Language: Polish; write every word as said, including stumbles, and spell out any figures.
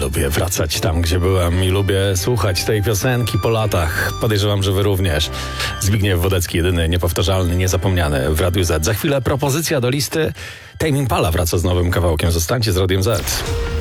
lubię wracać tam, gdzie byłem i lubię słuchać tej piosenki po latach. Podejrzewam, że wy również. Zbigniew Wodecki, jedyny, niepowtarzalny, niezapomniany w Radiu Z. Za chwilę propozycja do listy. Tame Impala wraca z nowym kawałkiem. Zostańcie z Radiem Z.